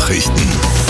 Nachrichten.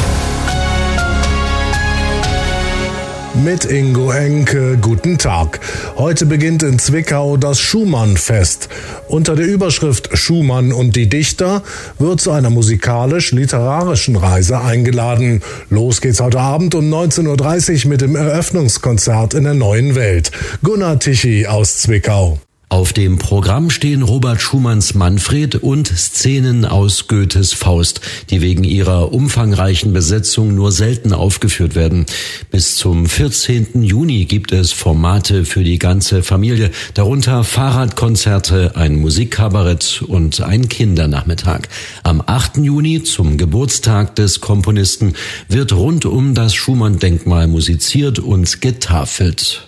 Mit Ingo Enke, guten Tag. Heute beginnt in Zwickau das Schumann-Fest. Unter der Überschrift Schumann und die Dichter wird zu einer musikalisch-literarischen Reise eingeladen. Los geht's heute Abend um 19.30 Uhr mit dem Eröffnungskonzert in der Neuen Welt. Gunnar Tichy aus Zwickau. Auf dem Programm stehen Robert Schumanns Manfred und Szenen aus Goethes Faust, die wegen ihrer umfangreichen Besetzung nur selten aufgeführt werden. Bis zum 14. Juni gibt es Formate für die ganze Familie, darunter Fahrradkonzerte, ein Musikkabarett und ein Kindernachmittag. Am 8. Juni, zum Geburtstag des Komponisten, wird rund um das Schumann-Denkmal musiziert und getafelt.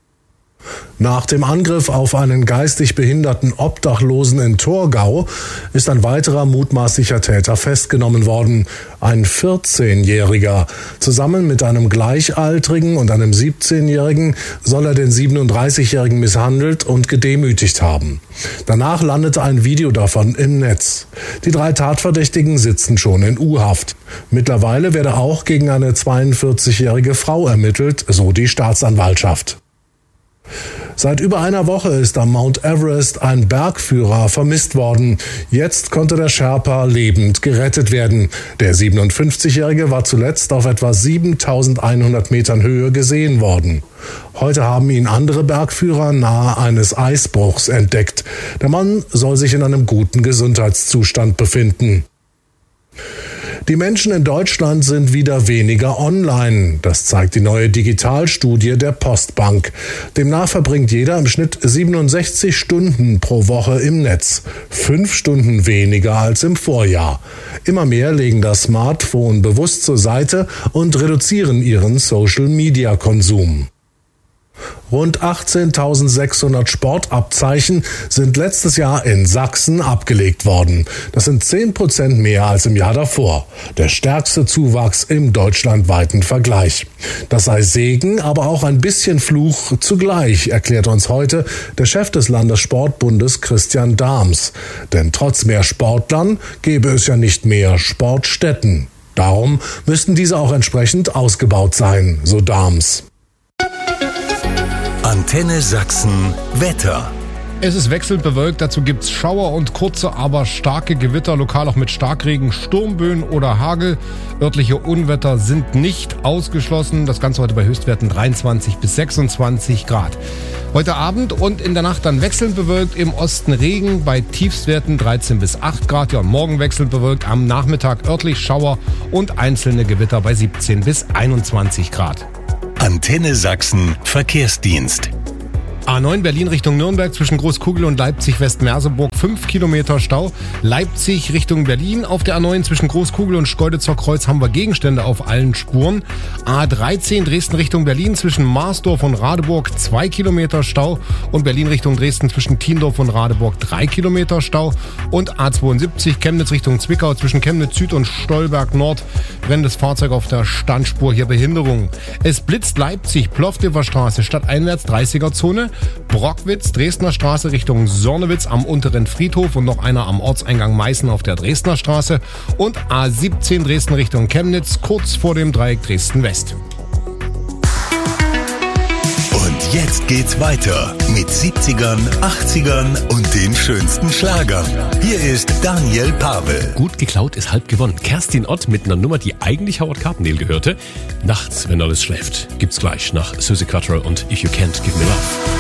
Nach dem Angriff auf einen geistig behinderten Obdachlosen in Torgau ist ein weiterer mutmaßlicher Täter festgenommen worden. Ein 14-Jähriger. Zusammen mit einem Gleichaltrigen und einem 17-Jährigen soll er den 37-Jährigen misshandelt und gedemütigt haben. Danach landete ein Video davon im Netz. Die 3 Tatverdächtigen sitzen schon in U-Haft. Mittlerweile werde auch gegen eine 42-jährige Frau ermittelt, so die Staatsanwaltschaft. Seit über einer Woche ist am Mount Everest ein Bergführer vermisst worden. Jetzt konnte der Sherpa lebend gerettet werden. Der 57-Jährige war zuletzt auf etwa 7.100 Metern Höhe gesehen worden. Heute haben ihn andere Bergführer nahe eines Eisbruchs entdeckt. Der Mann soll sich in einem guten Gesundheitszustand befinden. Die Menschen in Deutschland sind wieder weniger online. Das zeigt die neue Digitalstudie der Postbank. Demnach verbringt jeder im Schnitt 67 Stunden pro Woche im Netz. 5 Stunden weniger als im Vorjahr. Immer mehr legen das Smartphone bewusst zur Seite und reduzieren ihren Social-Media-Konsum. Rund 18.600 Sportabzeichen sind letztes Jahr in Sachsen abgelegt worden. Das sind 10% mehr als im Jahr davor. Der stärkste Zuwachs im deutschlandweiten Vergleich. Das sei Segen, aber auch ein bisschen Fluch zugleich, erklärt uns heute der Chef des Landessportbundes Christian Dahms. Denn trotz mehr Sportlern gäbe es ja nicht mehr Sportstätten. Darum müssten diese auch entsprechend ausgebaut sein, so Dahms. Antenne Sachsen Wetter. Es ist wechselnd bewölkt, dazu gibt's Schauer und kurze, aber starke Gewitter, lokal auch mit Starkregen, Sturmböen oder Hagel. Örtliche Unwetter sind nicht ausgeschlossen. Das Ganze heute bei Höchstwerten 23 bis 26 Grad. Heute Abend und in der Nacht dann wechselnd bewölkt, im Osten Regen, bei Tiefstwerten 13 bis 8 Grad. Ja, und morgen wechselnd bewölkt, am Nachmittag örtlich Schauer und einzelne Gewitter bei 17 bis 21 Grad. Antenne Sachsen Verkehrsdienst. A9 Berlin Richtung Nürnberg zwischen Großkugel und Leipzig-West-Merseburg 5 Kilometer Stau. Leipzig Richtung Berlin auf der A9 zwischen Großkugel und Schkeuditzer Kreuz haben wir Gegenstände auf allen Spuren. A13 Dresden Richtung Berlin zwischen Marsdorf und Radeburg 2 Kilometer Stau und Berlin Richtung Dresden zwischen Tiendorf und Radeburg 3 Kilometer Stau und A72 Chemnitz Richtung Zwickau zwischen Chemnitz Süd und Stolberg Nord brennendes Fahrzeug auf der Standspur, hier Behinderung. Es blitzt Leipzig Plovdiver Straße stadteinwärts 30er Zone. Brockwitz, Dresdner Straße Richtung Sornewitz am unteren Friedhof und noch einer am Ortseingang Meißen auf der Dresdner Straße und A17 Dresden Richtung Chemnitz kurz vor dem Dreieck Dresden West. Und jetzt geht's weiter mit 70ern, 80ern und den schönsten Schlagern. Hier ist Daniel Pavel. Gut geklaut ist halb gewonnen. Kerstin Ott mit einer Nummer, die eigentlich Howard Carpendale gehörte. Nachts, wenn alles schläft, gibt's gleich nach Suzi Quatro und If You Can't Give Me Love.